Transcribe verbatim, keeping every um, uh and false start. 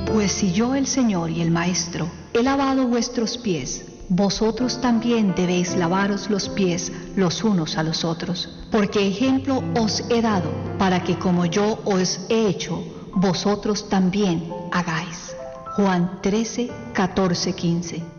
Pues si yo, el Señor y el Maestro, he lavado vuestros pies, vosotros también debéis lavaros los pies los unos a los otros, porque ejemplo os he dado, para que como yo os he hecho, vosotros también hagáis. Juan trece, catorce, quince.